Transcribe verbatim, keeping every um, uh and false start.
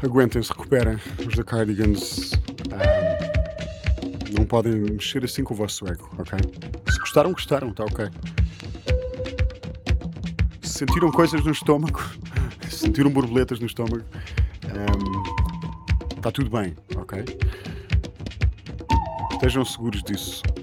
Aguentem-se, recuperem. Os da Cardigans ah, não podem mexer assim com o vosso ego, ok? Se gostaram, gostaram, está ok. Se sentiram coisas no estômago, se sentiram borboletas no estômago, está tudo bem, ok? Estejam seguros disso.